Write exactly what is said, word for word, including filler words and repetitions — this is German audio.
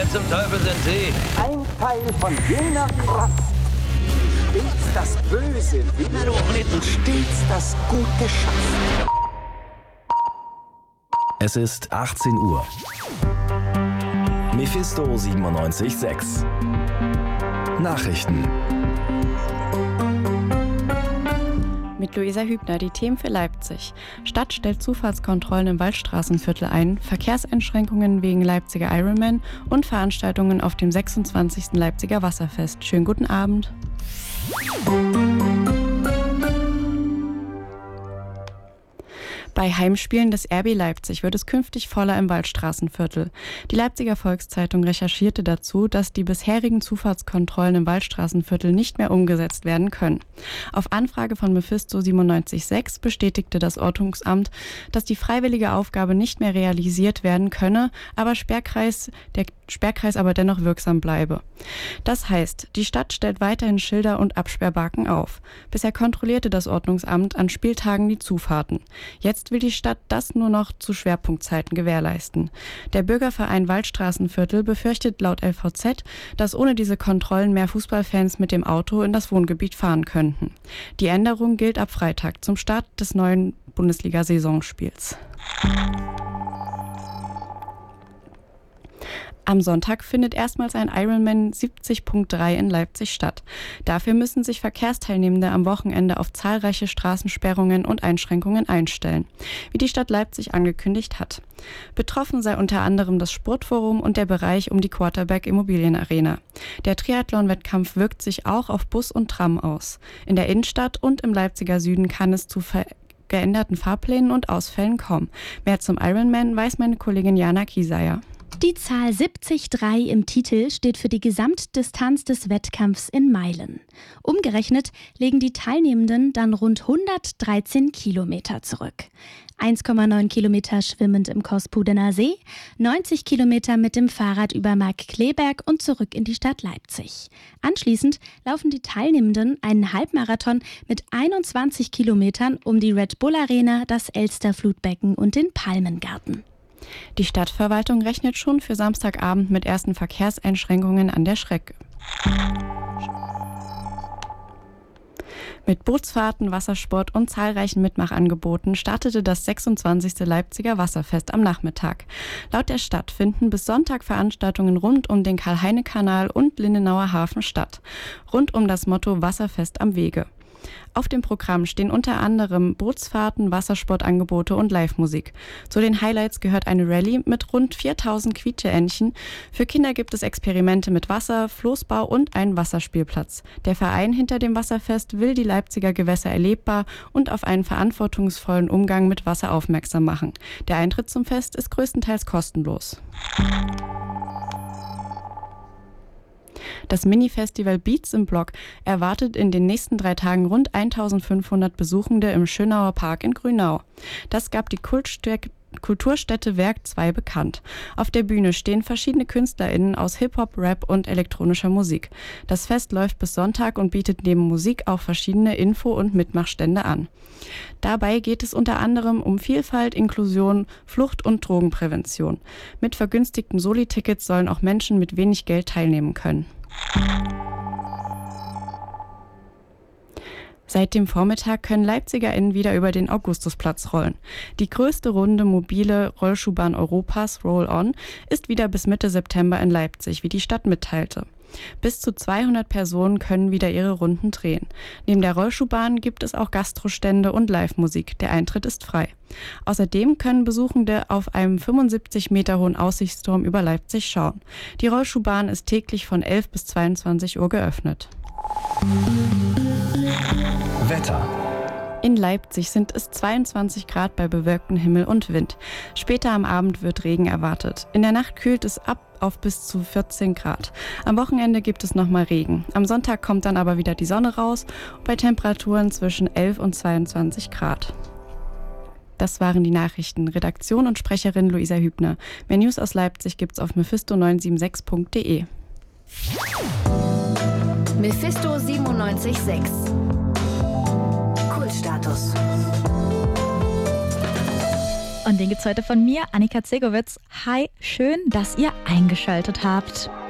Wer zum Teufel sind Sie? Ein Teil von jener Kraft, die stets das Böse will und stets das Gute schafft. Es ist achtzehn Uhr. Mephisto siebenundneunzig Komma sechs. Nachrichten. Mit Luisa Hübner die Themen für Leipzig. Stadt stellt Zufahrtskontrollen im Waldstraßenviertel ein, Verkehrseinschränkungen wegen Leipziger Ironman und Veranstaltungen auf dem sechsundzwanzigsten Leipziger Wasserfest. Schönen guten Abend. Bei Heimspielen des R B Leipzig wird es künftig voller im Waldstraßenviertel. Die Leipziger Volkszeitung recherchierte dazu, dass die bisherigen Zufahrtskontrollen im Waldstraßenviertel nicht mehr umgesetzt werden können. Auf Anfrage von Mephisto siebenundneunzig Komma sechs bestätigte das Ordnungsamt, dass die freiwillige Aufgabe nicht mehr realisiert werden könne, aber Sperrkreis, der Sperrkreis aber dennoch wirksam bleibe. Das heißt, die Stadt stellt weiterhin Schilder und Absperrbarken auf. Bisher kontrollierte das Ordnungsamt an Spieltagen die Zufahrten. Jetzt will die Stadt das nur noch zu Schwerpunktzeiten gewährleisten. Der Bürgerverein Waldstraßenviertel befürchtet laut L V Z, dass ohne diese Kontrollen mehr Fußballfans mit dem Auto in das Wohngebiet fahren könnten. Die Änderung gilt ab Freitag zum Start des neuen Bundesliga-Saisonspiels. Am Sonntag findet erstmals ein Ironman siebzig Punkt drei in Leipzig statt. Dafür müssen sich Verkehrsteilnehmende am Wochenende auf zahlreiche Straßensperrungen und Einschränkungen einstellen, wie die Stadt Leipzig angekündigt hat. Betroffen sei unter anderem das Sportforum und der Bereich um die Quarterback Immobilienarena. Der Triathlon-Wettkampf wirkt sich auch auf Bus und Tram aus. In der Innenstadt und im Leipziger Süden kann es zu ver- geänderten Fahrplänen und Ausfällen kommen. Mehr zum Ironman weiß meine Kollegin Jana Kieseyer. Die Zahl siebzig Komma drei im Titel steht für die Gesamtdistanz des Wettkampfs in Meilen. Umgerechnet legen die Teilnehmenden dann rund hundertdreizehn Kilometer zurück. eins Komma neun Kilometer schwimmend im Kospudener See, neunzig Kilometer mit dem Fahrrad über Markkleeberg und zurück in die Stadt Leipzig. Anschließend laufen die Teilnehmenden einen Halbmarathon mit einundzwanzig Kilometern um die Red Bull Arena, das Elster-Flutbecken und den Palmengarten. Die Stadtverwaltung rechnet schon für Samstagabend mit ersten Verkehrseinschränkungen an der Strecke. Mit Bootsfahrten, Wassersport und zahlreichen Mitmachangeboten startete das sechsundzwanzigste Leipziger Wasserfest am Nachmittag. Laut der Stadt finden bis Sonntag Veranstaltungen rund um den Karl-Heine-Kanal und Lindenauer Hafen statt. Rund um das Motto Wasserfest am Wege. Auf dem Programm stehen unter anderem Bootsfahrten, Wassersportangebote und Live-Musik. Zu den Highlights gehört eine Rallye mit rund viertausend Quietscheentchen. Für Kinder gibt es Experimente mit Wasser, Floßbau und einen Wasserspielplatz. Der Verein hinter dem Wasserfest will die Leipziger Gewässer erlebbar und auf einen verantwortungsvollen Umgang mit Wasser aufmerksam machen. Der Eintritt zum Fest ist größtenteils kostenlos. Das Mini-Festival Beats im Block erwartet in den nächsten drei Tagen rund eintausendfünfhundert Besuchende im Schönauer Park in Grünau. Das gab die Kultstätte Kulturstätte Werk zwei bekannt. Auf der Bühne stehen verschiedene KünstlerInnen aus Hip-Hop, Rap und elektronischer Musik. Das Fest läuft bis Sonntag und bietet neben Musik auch verschiedene Info- und Mitmachstände an. Dabei geht es unter anderem um Vielfalt, Inklusion, Flucht- und Drogenprävention. Mit vergünstigten Soli-Tickets sollen auch Menschen mit wenig Geld teilnehmen können. Seit dem Vormittag können LeipzigerInnen wieder über den Augustusplatz rollen. Die größte runde mobile Rollschuhbahn Europas, Roll-On, ist wieder bis Mitte September in Leipzig, wie die Stadt mitteilte. Bis zu zweihundert Personen können wieder ihre Runden drehen. Neben der Rollschuhbahn gibt es auch Gastrostände und Live-Musik. Der Eintritt ist frei. Außerdem können Besuchende auf einem fünfundsiebzig Meter hohen Aussichtsturm über Leipzig schauen. Die Rollschuhbahn ist täglich von elf bis zweiundzwanzig Uhr geöffnet. Wetter. In Leipzig sind es zweiundzwanzig Grad bei bewölktem Himmel und Wind. Später am Abend wird Regen erwartet. In der Nacht kühlt es ab auf bis zu vierzehn Grad. Am Wochenende gibt es nochmal Regen. Am Sonntag kommt dann aber wieder die Sonne raus, bei Temperaturen zwischen elf und zweiundzwanzig Grad. Das waren die Nachrichten. Redaktion und Sprecherin Luisa Hübner. Mehr News aus Leipzig gibt's auf mephisto neun sieben sechs punkt de. Mephisto siebenundneunzig Komma sechs. Kultstatus. Und den gibt's heute von mir, Annika Zegowitz. Hi, schön, dass ihr eingeschaltet habt.